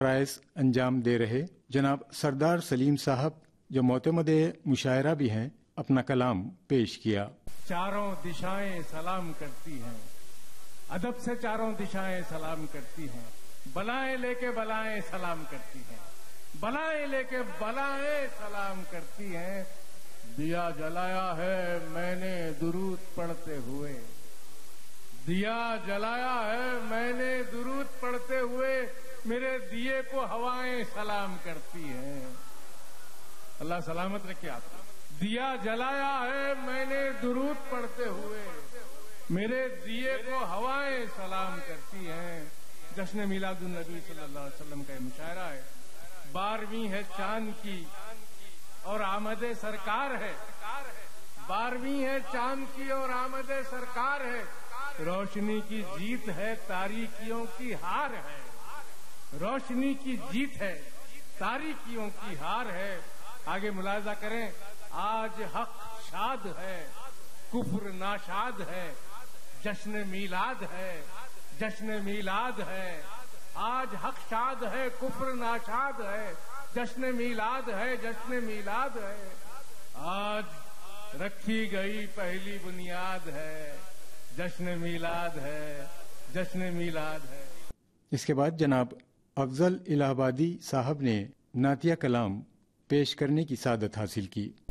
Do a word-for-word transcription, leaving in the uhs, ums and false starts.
فرائض انجام دے رہے جناب سردار سلیم صاحب جو معتمد مشاعرہ بھی ہیں اپنا کلام پیش کیا۔ چاروں دشائیں سلام کرتی ہیں، ادب سے چاروں دشائیں سلام کرتی ہیں، بلائیں لے کے بلائیں سلام کرتی ہیں، بلائیں لے کے بلائیں سلام کرتی ہیں۔ دیا جلایا ہے میں نے درود پڑھتے ہوئے، دیا جلایا ہے میں نے درود پڑھتے ہوئے، میرے دیے کو ہوائیں سلام کرتی ہیں۔ اللہ سلامت رکھے آپ کو۔ دیا جلایا ہے میں نے درود پڑھتے ہوئے، میرے دیے کو ہوائیں سلام کرتی ہیں۔ جشن میلاد النبی صلی اللہ علیہ وسلم کا یہ مشاعرہ ہے، بارہویں ہے چاند کی اور آمد سرکار ہے، بارہویں ہے چاند کی اور آمد سرکار ہے، روشنی کی جیت ہے تاریکیوں کی ہار ہے، روشنی کی جیت ہے تاریکیوں کی ہار ہے۔ آگے ملاحظہ کریں، آج حق شاد ہے کفر ناشاد ہے، جشن میلاد ہے، جشن میلاد ہے، آج حق شاد ہے کفر ناشاد ہے، جشن میلاد ہے، جشن میلاد ہے، آج رکھی گئی پہلی بنیاد ہے، جشن میلاد ہے، جشن میلاد ہے۔ اس کے بعد جناب افضل الہ آبادی صاحب نے نعتیہ کلام پیش کرنے کی سعادت حاصل کی۔